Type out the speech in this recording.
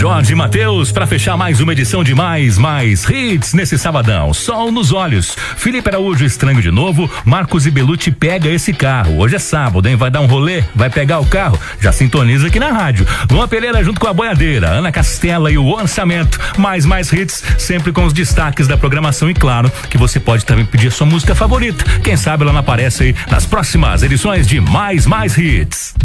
Jorge Mateus para fechar mais uma edição de mais hits nesse sabadão. Sol nos olhos. Felipe Araújo, estranho de novo. Marcos e Belucci, pega esse carro. Hoje é sábado, hein? Vai dar um rolê, vai pegar o carro. Já sintoniza aqui na rádio. Luan Pereira junto com a boiadeira, Ana Castela e o orçamento. Mais hits, sempre com os destaques da programação e claro que você pode também pedir a sua música favorita. Quem sabe ela não aparece aí nas próximas edições de mais hits.